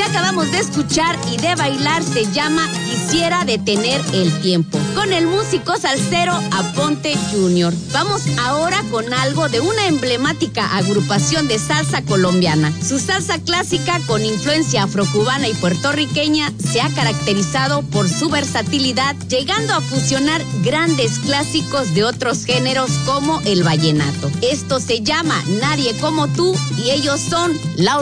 que acabamos de escuchar y de bailar se llama Quisiera detener el tiempo, con el músico salsero Aponte Jr. Vamos ahora con algo de una emblemática agrupación de salsa colombiana. Su salsa clásica con influencia afrocubana y puertorriqueña se ha caracterizado por su versatilidad, llegando a fusionar grandes clásicos de otros géneros como el vallenato. Esto se llama Nadie como tú y ellos son La